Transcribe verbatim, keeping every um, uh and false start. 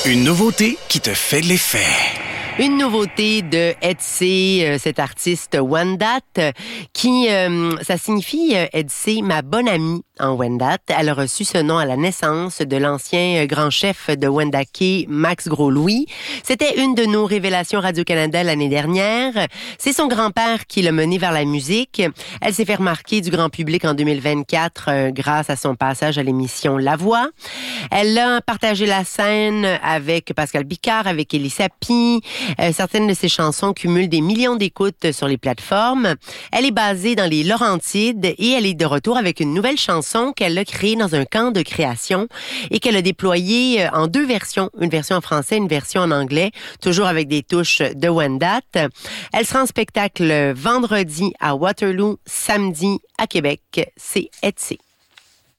Une nouveauté qui te fait de l'effet. Une nouveauté de Edsé, euh, cet artiste Wendat, euh, qui, euh, ça signifie, euh, Edsé, ma bonne amie en Wendat. Elle a reçu ce nom à la naissance de l'ancien grand chef de Wendake, Max Gros-Louis. C'était une de nos révélations Radio-Canada l'année dernière. C'est son grand-père qui l'a menée vers la musique. Elle s'est fait remarquer du grand public en deux mille vingt-quatre euh, grâce à son passage à l'émission La Voix. Elle a partagé la scène avec Pascal Bicard, avec Élie Sapi. Euh, certaines de ses chansons cumulent des millions d'écoutes sur les plateformes. Elle est basée dans les Laurentides et elle est de retour avec une nouvelle chanson qu'elle a créée dans un camp de création et qu'elle a déployée en deux versions, une version en français, une version en anglais, toujours avec des touches de Wendat. Elle sera en spectacle vendredi à Waterloo, samedi à Québec. C'est Edsé.